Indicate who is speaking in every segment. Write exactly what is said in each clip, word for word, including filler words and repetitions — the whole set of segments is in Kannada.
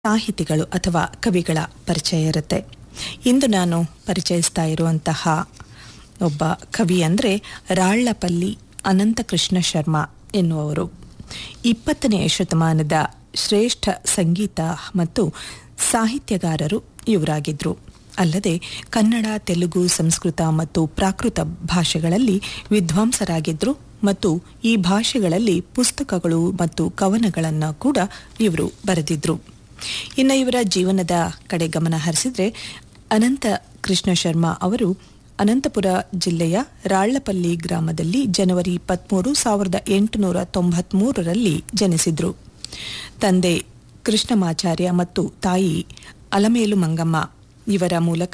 Speaker 1: ಸಾಹಿತಿಗಳು ಅಥವಾ ಕವಿಗಳ ಪರಿಚಯ ಇರುತ್ತೆ. ಇಂದು ನಾನು ಪರಿಚಯಿಸ್ತಾ ಇರುವಂತಹ ಒಬ್ಬ ಕವಿ ಅಂದರೆ ರಾಳ್ಳಪಲ್ಲಿ ಅನಂತಕೃಷ್ಣ ಶರ್ಮಾ ಎನ್ನುವರು. ಇಪ್ಪತ್ತನೆಯ ಶತಮಾನದ ಶ್ರೇಷ್ಠ ಸಂಗೀತ ಮತ್ತು ಸಾಹಿತ್ಯಗಾರರು ಇವರಾಗಿದ್ದರು. ಅಲ್ಲದೆ ಕನ್ನಡ, ತೆಲುಗು, ಸಂಸ್ಕೃತ ಮತ್ತು ಪ್ರಾಕೃತ ಭಾಷೆಗಳಲ್ಲಿ ವಿದ್ವಾಂಸರಾಗಿದ್ದರು ಮತ್ತು ಈ ಭಾಷೆಗಳಲ್ಲಿ ಪುಸ್ತಕಗಳು ಮತ್ತು ಕವನಗಳನ್ನು ಕೂಡ ಇವರು ಬರೆದಿದ್ರು. ಇನ್ನು ಇವರ ಜೀವನದ ಕಡೆ ಗಮನ ಹರಿಸಿದರೆ ಅನಂತ ಕೃಷ್ಣ ಶರ್ಮಾ ಅವರು ಅನಂತಪುರ ಜಿಲ್ಲೆಯ ರಾಳ್ಳಪಲ್ಲಿ ಗ್ರಾಮದಲ್ಲಿ ಜನವರಿ ಇಪ್ಪತ್ತ್ಮೂರು ಸಾವಿರದ ಎಂಟುನೂರ ತೊಂಬತ್ಮೂರರಲ್ಲಿ ಜನಿಸಿದರು. ತಂದೆ ಕೃಷ್ಣಮಾಚಾರ್ಯ ಮತ್ತು ತಾಯಿ ಅಲಮೇಲು ಮಂಗಮ್ಮ ಇವರ ಮೂಲಕ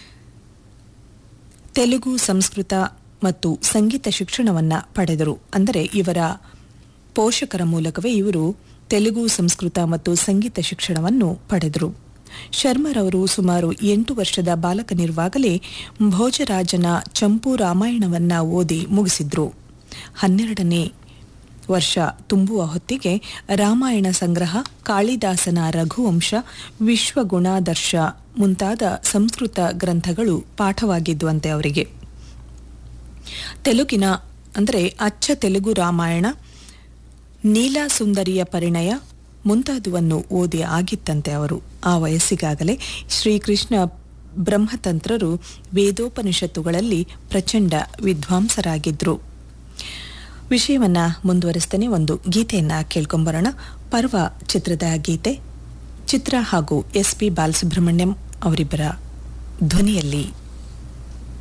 Speaker 1: ತೆಲುಗು, ಸಂಸ್ಕೃತ ಮತ್ತು ಸಂಗೀತ ಶಿಕ್ಷಣವನ್ನು ಪಡೆದರು. ಅಂದರೆ ಇವರ ಪೋಷಕರ ಮೂಲಕವೇ ಇವರು ತೆಲುಗು, ಸಂಸ್ಕೃತ ಮತ್ತು ಸಂಗೀತ ಶಿಕ್ಷಣವನ್ನು ಪಡೆದರು. ಶರ್ಮರವರು ಸುಮಾರು ಎಂಟು ವರ್ಷದ ಬಾಲಕನಿರುವಾಗಲೇ ಭೋಜರಾಜನ ಚಂಪು ರಾಮಾಯಣವನ್ನು ಓದಿ ಮುಗಿಸಿದ್ರು. ಹನ್ನೆರಡನೇ ವರ್ಷ ತುಂಬುವ ಹೊತ್ತಿಗೆ ರಾಮಾಯಣ ಸಂಗ್ರಹ, ಕಾಳಿದಾಸನ ರಘುವಂಶ, ವಿಶ್ವಗುಣಾದರ್ಶ ಮುಂತಾದ ಸಂಸ್ಕೃತ ಗ್ರಂಥಗಳು ಪಾಠವಾಗಿದ್ದುವಂತೆ ಅವರಿಗೆ. ತೆಲುಗಿನ ಅಂದರೆ ಅಚ್ಚ ತೆಲುಗು ರಾಮಾಯಣ, ನೀಲಾಸುಂದರಿಯ ಪರಿಣಯ ಮುಂತಾದುವನ್ನು ಓದಿ ಆಗಿತ್ತಂತೆ ಅವರು. ಆ ವಯಸ್ಸಿಗಾಗಲೇ ಶ್ರೀಕೃಷ್ಣ ಬ್ರಹ್ಮತಂತ್ರರು ವೇದೋಪನಿಷತ್ತುಗಳಲ್ಲಿ ಪ್ರಚಂಡ ವಿದ್ವಾಂಸರಾಗಿದ್ದರು. ವಿಷಯವನ್ನು ಮುಂದುವರಿಸ್ತೇನೆ. ಒಂದು ಗೀತೆಯನ್ನು ಕೇಳ್ಕೊಂಬರೋಣ. ಪರ್ವ ಚಿತ್ರದ ಗೀತೆ, ಚಿತ್ರ ಹಾಗೂ ಎಸ್ ಪಿ ಬಾಲಸುಬ್ರಹ್ಮಣ್ಯಂ ಅವರಿಬ್ಬರ ಧ್ವನಿಯಲ್ಲಿ.